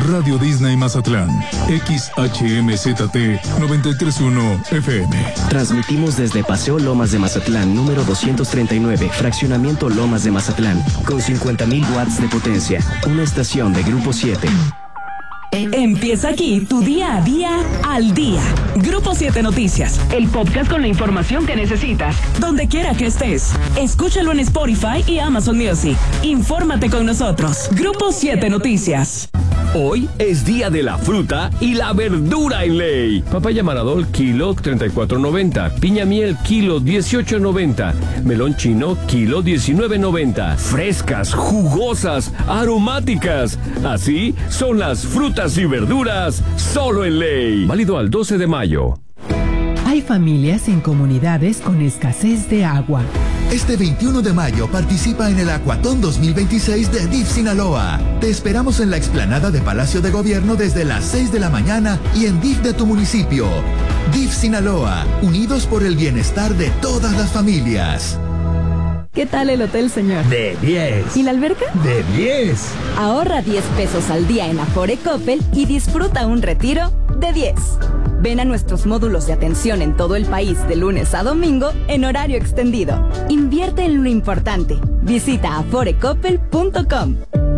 Radio Disney Mazatlán, XHMZT 931 FM. Transmitimos desde Paseo Lomas de Mazatlán, número 239, Fraccionamiento Lomas de Mazatlán, con 50,000 watts de potencia. Una estación de Grupo 7. Empieza aquí tu día a día al día. Grupo 7 Noticias, el podcast con la información que necesitas, donde quiera que estés. Escúchalo en Spotify y Amazon Music. Infórmate con nosotros. Grupo 7 Noticias. Hoy es día de la fruta y la verdura en ley. Papaya Maradol, kilo 34.90. Piña miel, kilo 18.90. Melón chino, kilo 19.90. Frescas, jugosas, aromáticas. Así son las frutas y verduras solo en ley. Válido al 12 de mayo. Hay familias en comunidades con escasez de agua. Este 21 de mayo participa en el Acuatón 2026 de DIF Sinaloa. Te esperamos en la explanada de Palacio de Gobierno desde las 6 de la mañana y en DIF de tu municipio. DIF Sinaloa, unidos por el bienestar de todas las familias. ¿Qué tal el hotel, señor? De 10. ¿Y la alberca? De 10. Ahorra 10 pesos al día en Afore Coppel y disfruta un retiro de 10. Ven a nuestros módulos de atención en todo el país de lunes a domingo en horario extendido. Invierte en lo importante. Visita aforecoppel.com.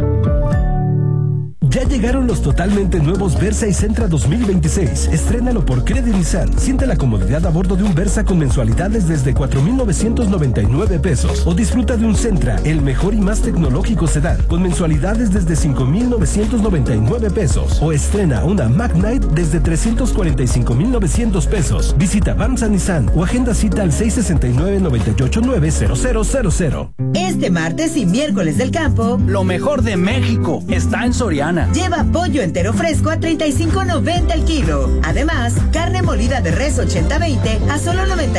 Ya llegaron los totalmente nuevos Versa y Sentra 2026. Estrénalo por Credit Nissan. Siente la comodidad a bordo de un Versa con mensualidades desde 4,999 pesos. O disfruta de un Sentra, el mejor y más tecnológico sedán, con mensualidades desde 5,999 pesos. O estrena una Mac Knight desde 345,900 pesos. Visita Banza Nissan o agenda cita al 669-989-0000. Este martes y miércoles del campo, lo mejor de México está en Soriana. Lleva pollo entero fresco a $35.90 el kilo. Además, carne molida de res 80-20 a solo 90